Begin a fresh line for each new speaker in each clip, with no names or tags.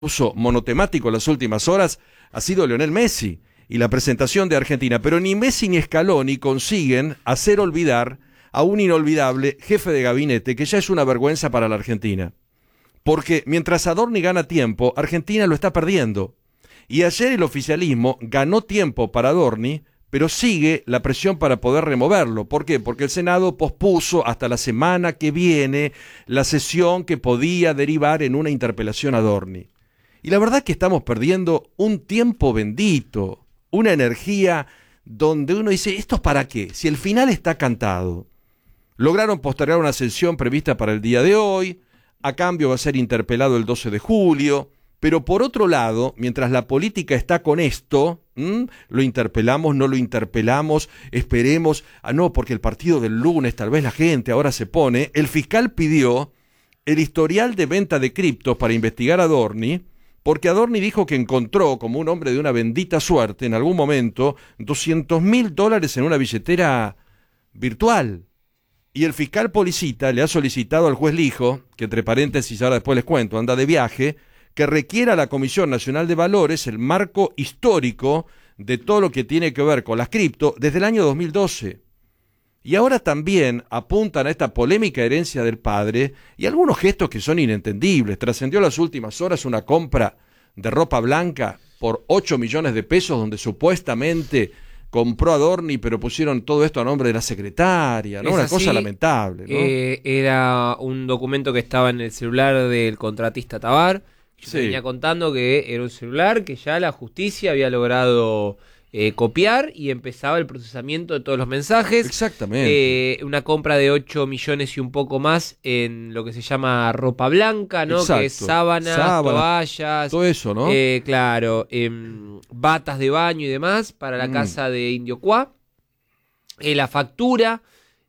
uso monotemático en las últimas horas ha sido Lionel Messi y la presentación de Argentina, pero ni Messi ni Scaloni consiguen hacer olvidar a un inolvidable jefe de gabinete que ya es una vergüenza para la Argentina. Porque mientras Adorni gana tiempo, Argentina lo está perdiendo. Y ayer el oficialismo ganó tiempo para Adorni, pero sigue la presión para poder removerlo. ¿Por qué? Porque el Senado pospuso hasta la semana que viene la sesión que podía derivar en una interpelación a Adorni. Y la verdad es que estamos perdiendo un tiempo bendito, una energía donde uno dice, ¿esto es para qué? Si el final está cantado. Lograron postergar una sesión prevista para el día de hoy, a cambio va a ser interpelado el 12 de julio, pero por otro lado, mientras la política está con esto, lo interpelamos, no lo interpelamos, esperemos, no, porque el partido del lunes, tal vez la gente ahora se pone, el fiscal pidió el historial de venta de criptos para investigar a Adorni, porque Adorni dijo que encontró, como un hombre de una bendita suerte, en algún momento, $200.000 en una billetera virtual. Y el fiscal Policita le ha solicitado al juez Lijo, que entre paréntesis ahora después les cuento, anda de viaje, que requiera a la Comisión Nacional de Valores el marco histórico de todo lo que tiene que ver con las cripto desde el año 2012. Y ahora también apuntan a esta polémica herencia del padre y algunos gestos que son inentendibles. Trascendió en las últimas horas una compra de ropa blanca por 8 millones de pesos donde supuestamente compró Adorni, pero pusieron todo esto a nombre de la secretaria, ¿no? Una cosa lamentable, ¿no?
Era un documento que estaba en el celular del contratista Tabar. Yo venía contando que era un celular que ya la justicia había logrado copiar y empezaba el procesamiento de todos los mensajes.
Exactamente.
Una compra de 8 millones y un poco más en lo que se llama ropa blanca, ¿no?
Exacto.
Que es sábanas, toallas.
Todo eso, ¿no?
Claro, batas de baño y demás para la casa de Indio Cuá. La factura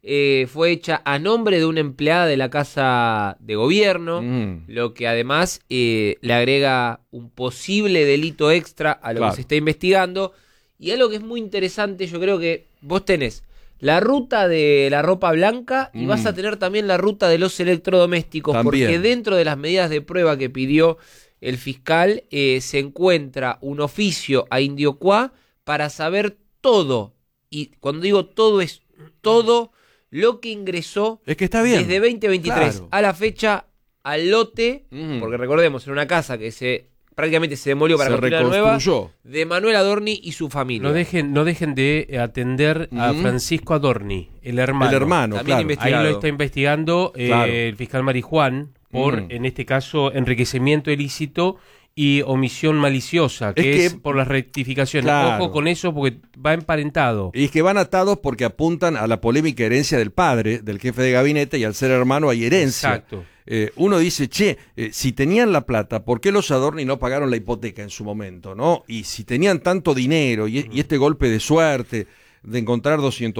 fue hecha a nombre de una empleada de la casa de gobierno, lo que además le agrega un posible delito extra a lo que se está investigando. Y algo que es muy interesante, yo creo que vos tenés la ruta de la ropa blanca y vas a tener también la ruta de los electrodomésticos,
también.
Porque dentro de las medidas de prueba que pidió el fiscal se encuentra un oficio a Indio Cuá para saber todo, y cuando digo todo es todo lo que ingresó
es que está bien.
Desde 2023 a la fecha al lote, porque recordemos, era una casa que prácticamente se demolió para construir la nueva, de Manuel Adorni y su familia.
No dejen de atender a Francisco Adorni, el hermano.
El hermano, claro.
Ahí lo está investigando el fiscal Marijuán por, en este caso, enriquecimiento ilícito y omisión maliciosa, que es por las rectificaciones.
Claro.
Ojo con eso porque va emparentado.
Y es que van atados porque apuntan a la polémica herencia del padre, del jefe de gabinete, y al ser hermano hay herencia.
Exacto.
Uno dice, si tenían la plata, ¿por qué los Adorni no pagaron la hipoteca en su momento, no? Y si tenían tanto dinero y este golpe de suerte de encontrar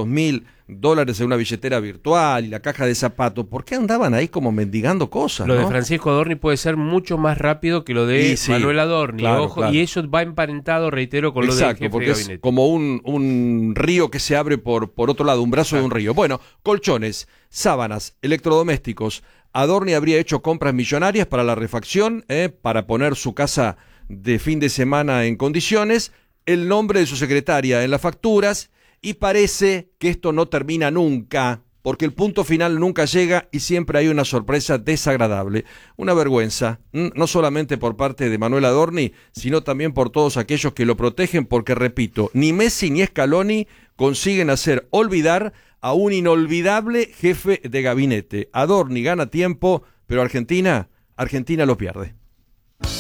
$200.000 en una billetera virtual y la caja de zapatos, ¿por qué andaban ahí como mendigando cosas?
Lo
¿no?
de Francisco Adorni puede ser mucho más rápido que lo de Manuel Adorni,
claro,
ojo,
claro.
Y eso va emparentado, reitero, con lo del jefe
porque
de gabinete.
es como un río que se abre por otro lado, un brazo de un río. Bueno, colchones, sábanas, electrodomésticos. Adorni habría hecho compras millonarias para la refacción, para poner su casa de fin de semana en condiciones, el nombre de su secretaria en las facturas, y parece que esto no termina nunca, porque el punto final nunca llega y siempre hay una sorpresa desagradable. Una vergüenza, no solamente por parte de Manuel Adorni, sino también por todos aquellos que lo protegen, porque, repito, ni Messi ni Scaloni consiguen hacer olvidar a un inolvidable jefe de gabinete. Adorni gana tiempo, pero Argentina lo pierde.